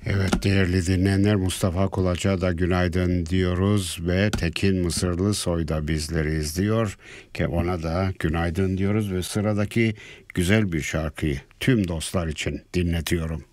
Evet değerli dinleyenler, Mustafa Kulaç'a da günaydın diyoruz ve Tekin Mısırlı Soy da bizleri izliyor ki ona da günaydın diyoruz ve sıradaki güzel bir şarkıyı tüm dostlar için dinletiyorum.